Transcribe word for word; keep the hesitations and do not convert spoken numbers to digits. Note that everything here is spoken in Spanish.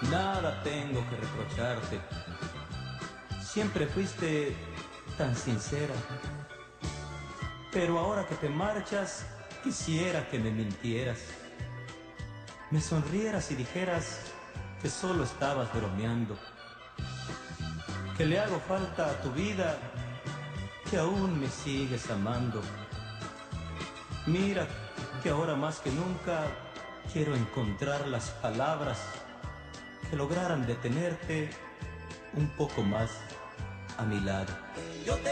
Nada tengo que reprocharte. Siempre fuiste tan sincera. Pero ahora que te marchas, quisiera que me mintieras. Me sonrieras y dijeras que solo estabas bromeando. Que le hago falta a tu vida, que aún me sigues amando. Mira que ahora más que nunca quiero encontrar las palabras que lograran detenerte un poco más a mi lado. Yo te